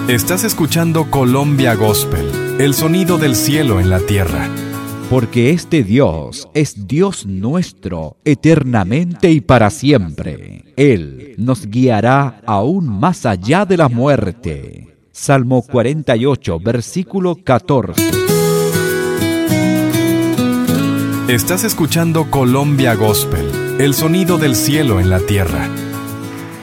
Estás escuchando Colombia Gospel, el sonido del cielo en la tierra. Porque este Dios es Dios nuestro, eternamente y para siempre. Él nos guiará aún más allá de la muerte. Salmo 48, versículo 14. Estás escuchando Colombia Gospel, el sonido del cielo en la tierra.